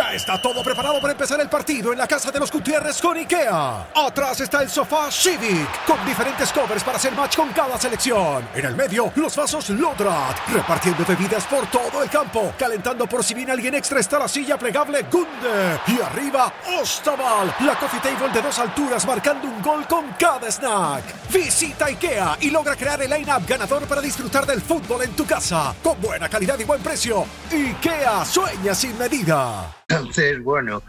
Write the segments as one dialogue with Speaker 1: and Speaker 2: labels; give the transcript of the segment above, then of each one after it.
Speaker 1: Ya está todo preparado para empezar el partido en la casa de los Gutiérrez con IKEA. Atrás está el sofá Civic, con diferentes covers para hacer match con cada selección. En el medio, los vasos Lodrat, repartiendo bebidas por todo el campo. Calentando por si viene alguien extra está la silla plegable Gunde. Y arriba, Ostaval, la coffee table de 2 alturas marcando un gol con cada snack. Visita IKEA y logra crear el line-up ganador para disfrutar del fútbol en tu casa. Con buena calidad y buen precio. IKEA, sueña sin medida.
Speaker 2: Entonces, bueno,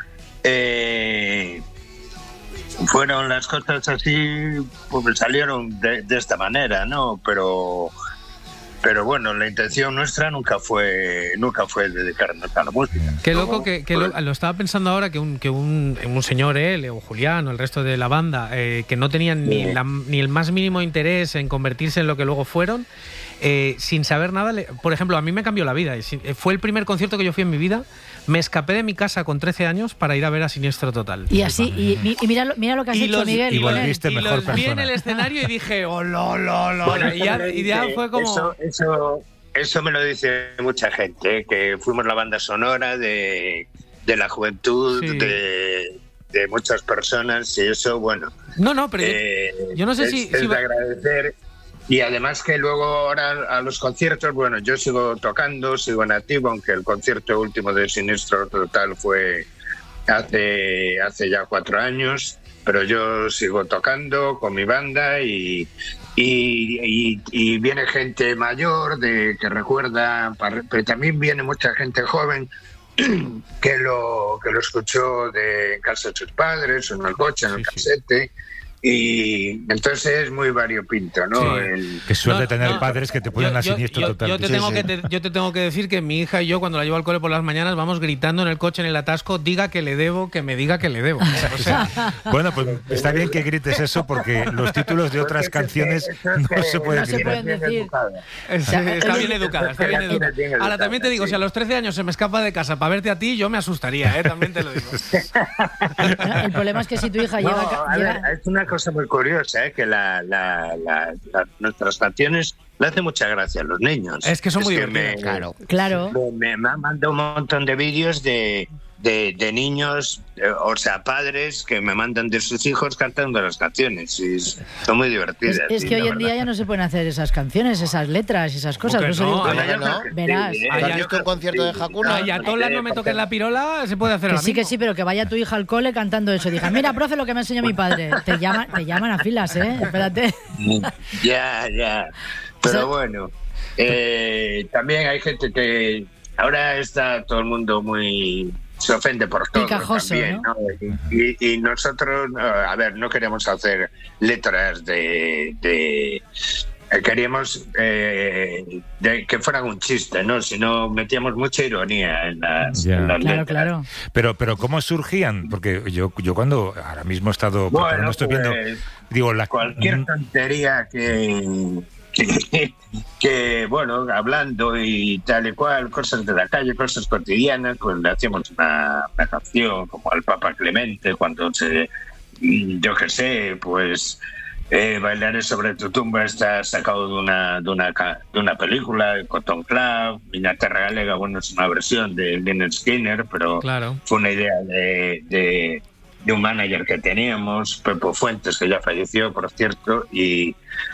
Speaker 2: fueron las cosas así, pues salieron de esta manera, ¿no? Pero bueno, la intención nuestra nunca fue dedicarnos a la música.
Speaker 3: Qué loco que lo estaba pensando ahora, que un señor, él o Julián o el resto de la banda, que no tenían ni el más mínimo interés en convertirse en lo que luego fueron, sin saber nada. Por ejemplo, a mí me cambió la vida. Fue el primer concierto que yo fui en mi vida. Me escapé de mi casa con 13 años para ir a ver a Siniestro Total.
Speaker 4: Y así, y mira lo que has hecho, Miguel.
Speaker 5: Y volviste mejor persona.
Speaker 3: Vi en el escenario y dije, oh,
Speaker 2: Bueno,
Speaker 3: y ya fue como...
Speaker 2: Eso me lo dice mucha gente, que fuimos la banda sonora de la juventud, sí, de muchas personas, y eso, bueno...
Speaker 3: No, pero yo no sé si
Speaker 2: de agradecer. Y además que luego ahora a los conciertos, bueno, yo sigo tocando, sigo en activo, aunque el concierto último de Siniestro Total fue hace ya 4 años, pero yo sigo tocando con mi banda y viene gente mayor que recuerda, pero también viene mucha gente joven que lo escuchó en casa de sus padres, o en el coche, en el casete. Y entonces es muy variopinto, ¿no?
Speaker 5: Sí. Qué suerte tener padres que te ponen a Siniestro Total.
Speaker 3: Yo te tengo que decir que mi hija y yo, cuando la llevo al cole por las mañanas, vamos gritando en el coche, en el atasco, diga que le debo, que me diga que le debo. O sea,
Speaker 5: bueno, pues está bien que grites eso, porque los títulos de otras canciones no se pueden decir.
Speaker 3: Está bien educada. Ahora también te digo, si a los 13 años se me escapa de casa para verte a ti, yo me asustaría, también te lo digo.
Speaker 4: El problema es que si tu hija llega...
Speaker 2: Es una cosa muy curiosa, que nuestras canciones le hace mucha gracia a los niños.
Speaker 3: Es que son muy divertidas.
Speaker 4: Claro.
Speaker 2: Me han mandado un montón de vídeos de niños, o sea, padres que me mandan de sus hijos cantando las canciones, y son muy divertidas.
Speaker 4: Es que hoy en día ya no se pueden hacer esas canciones, esas letras, esas cosas. Verás.
Speaker 6: ¿Has visto un concierto de Hakuna?
Speaker 3: Ayatola, no me toques la pirola, se puede hacer.
Speaker 4: Que sí, pero que vaya tu hija al cole cantando eso. Diga, mira, profe, lo que me enseñó mi padre. Te llaman a filas, espérate.
Speaker 2: Ya. Pero bueno, también hay gente que ahora está todo el mundo se ofende por todo
Speaker 4: Picajoso,
Speaker 2: también, ¿no? Y nosotros, a ver, no queremos hacer letras queríamos que fueran un chiste, ¿no? Si no, metíamos mucha ironía en las letras.
Speaker 4: Claro.
Speaker 5: Pero ¿cómo surgían? Porque yo cuando ahora mismo he estado...
Speaker 2: Bueno,
Speaker 5: no estoy viendo... Digo,
Speaker 2: cualquier tontería que bueno, hablando y tal y cual, cosas de la calle, cosas cotidianas, pues le hacíamos una canción, como al Papa Clemente, cuando yo qué sé, pues Bailaré sobre tu tumba está sacado de una película, Cotton Club. Miña Terra Galega, bueno, es una versión de Lynyrd Skynyrd, pero
Speaker 3: claro,
Speaker 2: fue una idea de un manager que teníamos, Pepo Fuentes, que ya falleció, por cierto, y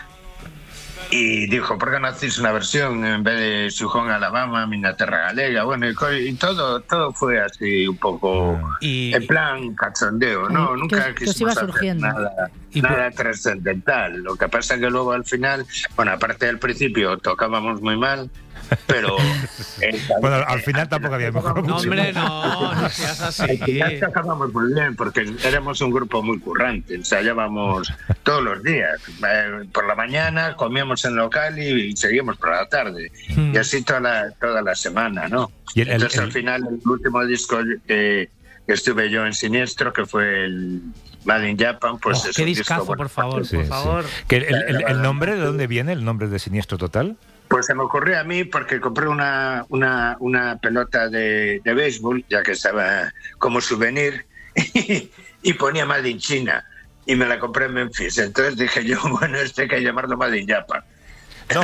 Speaker 2: dijo, ¿por qué no hacéis una versión en vez de Sujón, Alabama, Miña Terra Galega? Bueno, y todo fue así un poco en plan cachondeo, ¿no? Nunca quisimos hacer nada trascendental. Lo que pasa es que luego al final, bueno, aparte del principio tocábamos muy mal, pero
Speaker 5: bueno, al final tampoco había mejor.
Speaker 3: No, hombre, no seas así.
Speaker 2: Al final tocábamos muy bien porque éramos un grupo muy currante, ensayábamos todos los días, por la mañana comíamos en local y seguíamos por la tarde, y así toda la semana, ¿no? Entonces al final el último disco que estuve yo en Siniestro, que fue el Made in Japan, pues es
Speaker 3: qué
Speaker 2: un
Speaker 3: discazo,
Speaker 2: disco,
Speaker 3: por favor.
Speaker 5: ¿Que el nombre, de dónde viene el nombre de Siniestro Total?
Speaker 2: Pues se me ocurrió a mí porque compré una pelota de béisbol, ya que estaba como souvenir, y ponía Made in China, y me la compré en Memphis. Entonces dije yo, bueno, hay que llamarlo Made in Japan.
Speaker 5: No.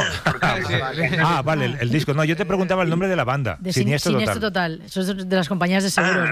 Speaker 5: Vale, el disco. No, yo te preguntaba el nombre de la banda.
Speaker 4: Siniestro Total. Eso es de las compañías de seguros.